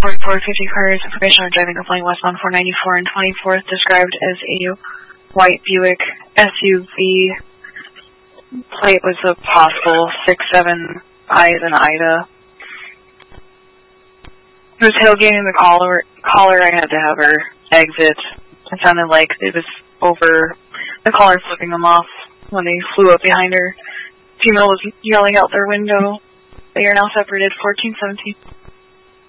report 50 cars, information on driving complaint westbound 494 and 24th, described as a white Buick SUV. Plate was a possible 6-7 I as in Ida. He was tailgating the caller. I had to have her exit. It sounded like it was over the caller flipping them off when they flew up behind her. Female was yelling out their window. They are now separated, 1417.